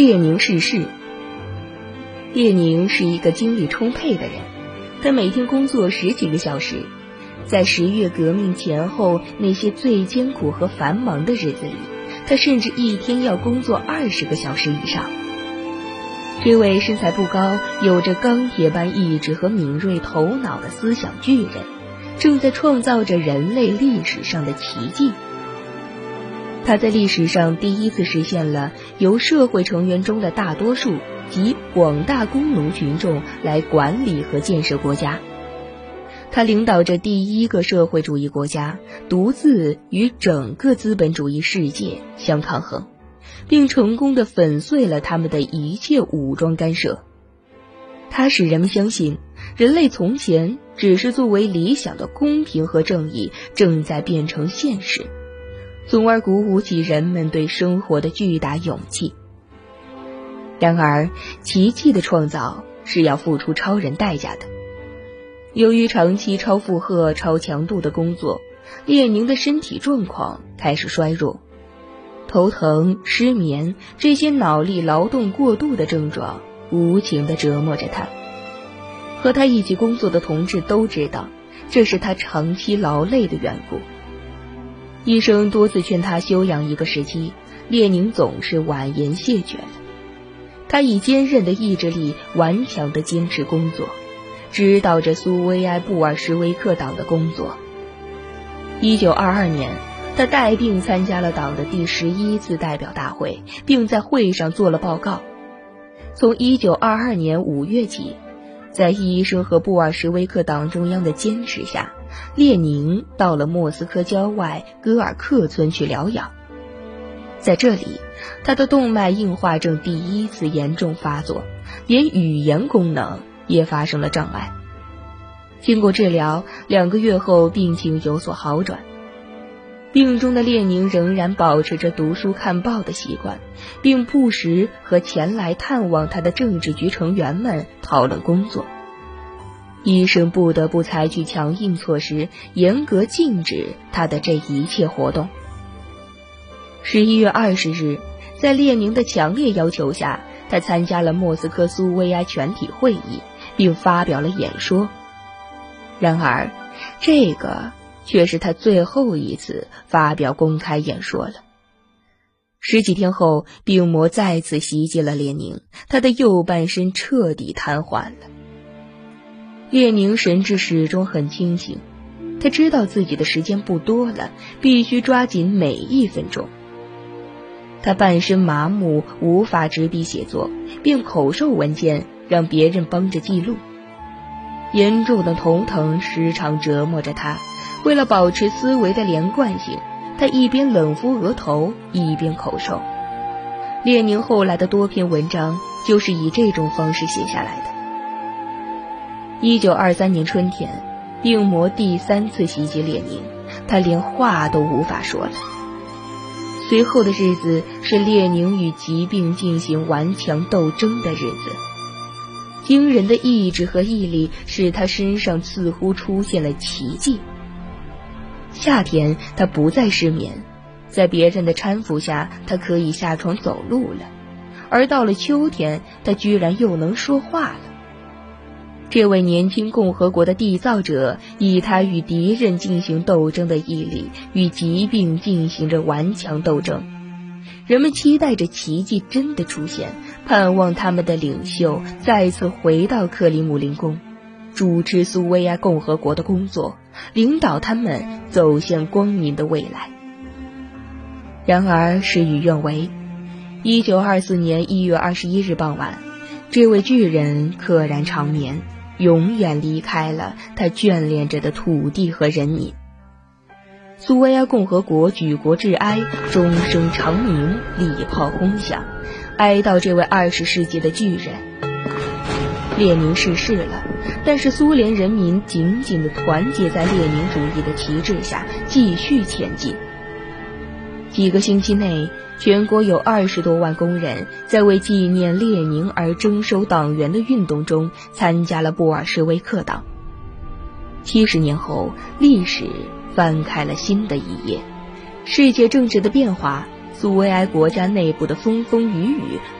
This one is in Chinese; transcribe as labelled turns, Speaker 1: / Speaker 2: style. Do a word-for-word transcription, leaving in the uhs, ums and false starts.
Speaker 1: 列宁逝世。列宁是一个精力充沛的人，他每天工作十几个小时，在十月革命前后那些最艰苦和繁忙的日子里，他甚至一天要工作二十个小时以上。这位身材不高、有着钢铁般意志和敏锐头脑的思想巨人，正在创造着人类历史上的奇迹。他在历史上第一次实现了由社会成员中的大多数及广大工农群众来管理和建设国家。他领导着第一个社会主义国家独自与整个资本主义世界相抗衡，并成功地粉碎了他们的一切武装干涉。他使人们相信，人类从前只是作为理想的公平和正义正在变成现实，从而鼓舞起人们对生活的巨大勇气。然而，奇迹的创造是要付出超人代价的。由于长期超负荷、超强度的工作，列宁的身体状况开始衰弱，头疼、失眠这些脑力劳动过度的症状无情地折磨着他。和他一起工作的同志都知道，这是他长期劳累的缘故。医生多次劝他休养一个时期，列宁总是婉言谢绝了。他以坚韧的意志力顽强地坚持工作，指导着苏维埃布尔什维克党的工作。一九二二年，他带病参加了党的第十一次代表大会，并在会上做了报告。从一九二二年五月起，在医生和布尔什维克党中央的坚持下，列宁到了莫斯科郊外戈尔克村去疗养。在这里，他的动脉硬化症第一次严重发作，连语言功能也发生了障碍。经过治疗，两个月后病情有所好转。病中的列宁仍然保持着读书看报的习惯，并不时和前来探望他的政治局成员们讨论工作。医生不得不采取强硬措施，严格禁止他的这一切活动。十一月二十日，在列宁的强烈要求下，他参加了莫斯科苏维埃全体会议，并发表了演说。然而，这个却是他最后一次发表公开演说了。十几天后，病魔再次袭击了列宁，他的右半身彻底瘫痪了。列宁神志始终很清醒，他知道自己的时间不多了，必须抓紧每一分钟。他半身麻木，无法执笔写作，并口授文件让别人帮着记录。严重的头疼时常折磨着他，为了保持思维的连贯性，他一边冷敷额头，一边口授。列宁后来的多篇文章就是以这种方式写下来的。一九二三年春天，病魔第三次袭击列宁，他连话都无法说了。随后的日子是列宁与疾病进行顽强斗争的日子。惊人的意志和毅力使他身上似乎出现了奇迹。夏天他不再失眠，在别人的搀扶下，他可以下床走路了。而到了秋天，他居然又能说话了。这位年轻共和国的缔造者，以他与敌人进行斗争的毅力，与疾病进行着顽强斗争。人们期待着奇迹真的出现，盼望他们的领袖再次回到克里姆林宫，主持苏维埃共和国的工作，领导他们走向光明的未来。然而事与愿违，一九二四年一月二十一日傍晚，这位巨人溘然长眠，永远离开了他眷恋着的土地和人民。苏维埃共和国举国致哀，钟声长鸣，礼炮轰响，哀悼这位二十世纪的巨人。列宁逝世了，但是苏联人民紧紧地团结在列宁主义的旗帜下，继续前进。几个星期内，全国有二十多万工人在为纪念列宁而征收党员的运动中参加了布尔什维克党。七十年后，历史翻开了新的一页，世界政治的变化，苏维埃国家内部的风风雨雨